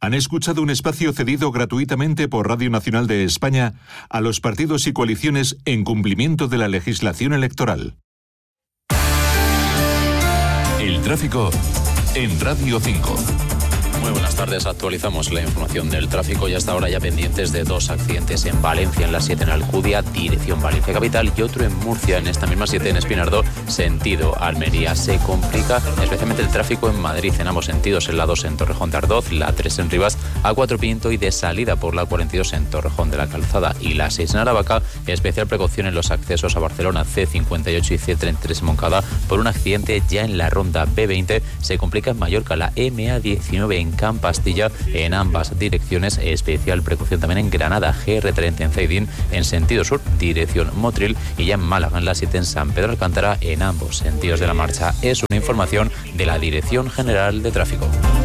Han escuchado un espacio cedido gratuitamente por Radio Nacional de España a los partidos y coaliciones en cumplimiento de la legislación electoral. El tráfico en Radio 5. Muy buenas tardes, actualizamos la información del tráfico y hasta ahora ya pendientes de 2 accidentes en Valencia, en la 7 en Alcudia, dirección Valencia Capital, y otro en Murcia, en esta misma 7 en Espinardo, sentido Almería. Se complica especialmente el tráfico en Madrid, en ambos sentidos, en la 2 en Torrejón de Ardoz, la 3 en Rivas, A4 Pinto y de salida por la 42 en Torrejón de la Calzada y la 6 en Aravaca. Especial precaución en los accesos a Barcelona, C58 y C33 en Moncada, por un accidente ya en la ronda B20. Se complica en Mallorca, la MA19 en Campastilla, en ambas direcciones. Especial precaución también en Granada, GR30 en Zaidín, en sentido sur, dirección Motril, y ya en Málaga, en la 7 en San Pedro Alcántara, en ambos sentidos de la marcha. Es una información de la Dirección General de Tráfico.